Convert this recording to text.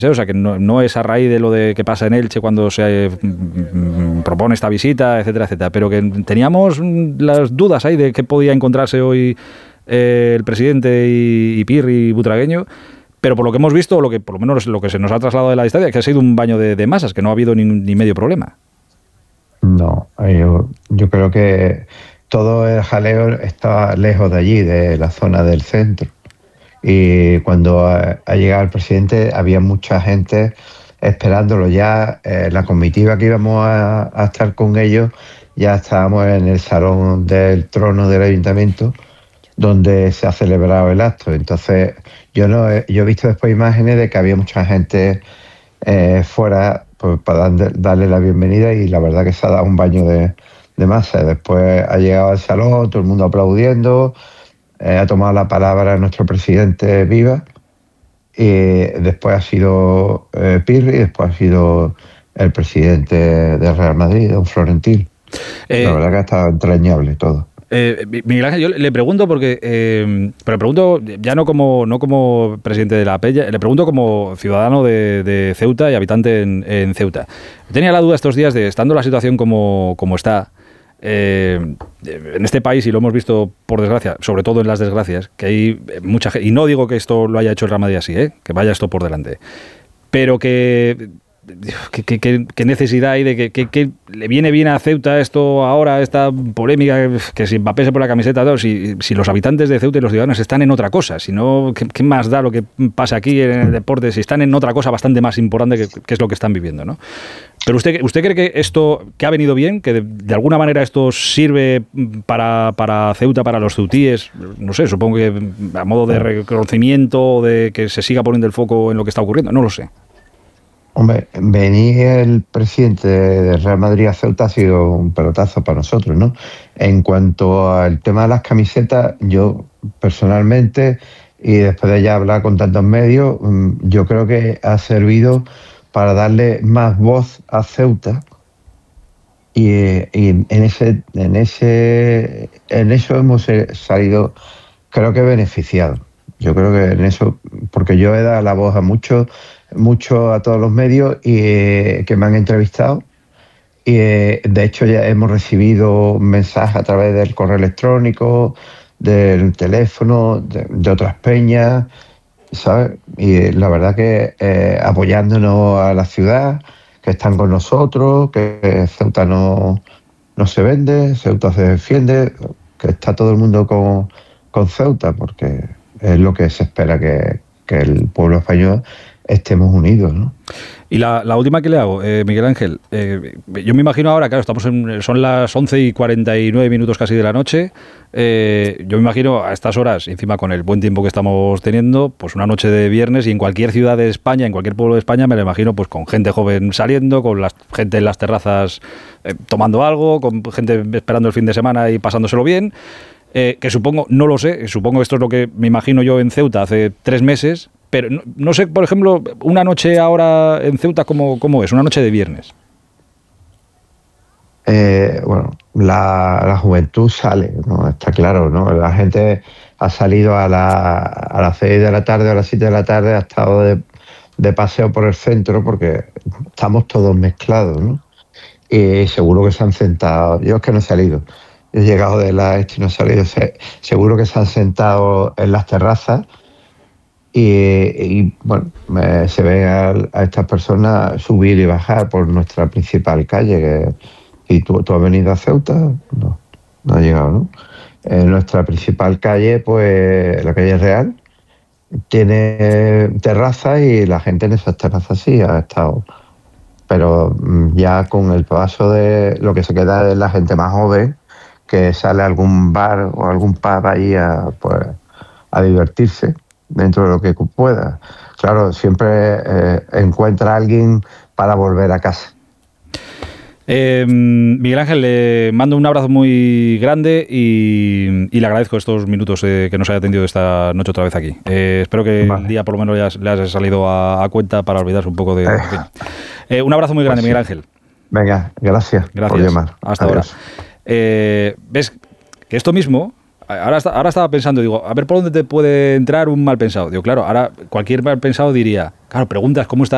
O sea, que no es a raíz de lo de que pasa en Elche cuando se propone esta visita, etcétera, etcétera, pero que teníamos las dudas ahí de qué podía encontrarse hoy el presidente y Pirri Butragueño, pero por lo que hemos visto, por lo menos lo que se nos ha trasladado de la distancia, que ha sido un baño de masas, que no ha habido ni medio problema. No, yo creo que todo el jaleo estaba lejos de allí, de la zona del centro. Y cuando ha llegado el presidente había mucha gente esperándolo ya. La comitiva que íbamos a estar con ellos, ya estábamos en el salón del trono del ayuntamiento donde se ha celebrado el acto. Entonces yo he visto después imágenes de que había mucha gente fuera, pues, para darle la bienvenida, y la verdad que se ha dado un baño de masa. Después ha llegado al salón, todo el mundo aplaudiendo. Ha tomado la palabra nuestro presidente Viva, y después ha sido Pirri, y después ha sido el presidente del Real Madrid, don Florentino. La verdad que ha estado entrañable todo. Miguel Ángel, yo le pregunto porque, pero le pregunto ya no como presidente de la Peña, le pregunto como ciudadano de Ceuta y habitante en Ceuta. Tenía la duda estos días de, estando la situación como está, en este país, y lo hemos visto por desgracia, sobre todo en las desgracias, que hay mucha gente, y no digo que esto lo haya hecho el Real Madrid así, que vaya esto por delante, pero ¿qué necesidad hay de que le viene bien a Ceuta esto ahora, esta polémica, que si Mbappé se pone la camiseta, si los habitantes de Ceuta y los ciudadanos están en otra cosa? Si no, ¿qué más da lo que pasa aquí en el deporte si están en otra cosa bastante más importante que es lo que están viviendo, ¿no? Pero ¿usted cree que esto, que ha venido bien, que de alguna manera esto sirve para Ceuta, para los ceutíes? No sé, supongo que a modo de reconocimiento, de que se siga poniendo el foco en lo que está ocurriendo, no lo sé. Hombre, venir el presidente del Real Madrid a Ceuta ha sido un pelotazo para nosotros, ¿no? En cuanto al tema de las camisetas, yo personalmente, y después de ya hablar con tantos medios, yo creo que ha servido para darle más voz a Ceuta, y en eso hemos salido, creo que beneficiados. Yo creo que en eso, porque yo he dado la voz a mucho a todos los medios que me han entrevistado, y de hecho ya hemos recibido mensajes a través del correo electrónico, del teléfono, de otras peñas, ¿sabes? Y la verdad que apoyándonos a la ciudad, que están con nosotros, que Ceuta no se vende, Ceuta se defiende, que está todo el mundo con Ceuta, porque es lo que se espera, que el pueblo español estemos unidos, ¿no? Y la última que le hago, Miguel Ángel, yo me imagino ahora, claro, son las 11:49 casi de la noche, yo me imagino a estas horas, encima con el buen tiempo que estamos teniendo, pues una noche de viernes, y en cualquier ciudad de España, en cualquier pueblo de España, me lo imagino pues con gente joven saliendo, con la gente en las terrazas tomando algo, con gente esperando el fin de semana y pasándoselo bien, que supongo, no lo sé, supongo que esto es lo que me imagino yo en Ceuta hace 3 meses, pero no sé, por ejemplo, una noche ahora en Ceuta, ¿cómo es? Una noche de viernes. Bueno, la juventud sale, ¿no? Está claro, ¿no? La gente ha salido a las 6 de la tarde, a las 7 de la tarde, ha estado de paseo por el centro, porque estamos todos mezclados, ¿no? Y seguro que se han sentado. Yo es que no he salido. He llegado de la y no he salido. Seguro que se han sentado en las terrazas. Y bueno, se ve a estas personas subir y bajar por nuestra principal calle. ¿Y tú has venido a Ceuta? No has llegado, ¿no? Nuestra principal calle, pues la calle Real, tiene terrazas, y la gente en esas terrazas sí ha estado. Pero ya con el paso de lo que se queda de la gente más joven, que sale a algún bar o algún pub ahí a divertirse dentro de lo que pueda. Claro, siempre encuentra a alguien para volver a casa. Miguel Ángel, le mando un abrazo muy grande y le agradezco estos minutos que nos haya atendido esta noche otra vez aquí. Espero que el día por lo menos le haya salido a cuenta para olvidarse un poco de... un abrazo muy grande, Miguel Ángel. Venga, gracias por llamar. Hasta ahora. ¿Ves que esto mismo... Ahora estaba pensando, digo, a ver por dónde te puede entrar un mal pensado. Digo, claro, ahora cualquier mal pensado diría, claro, preguntas cómo está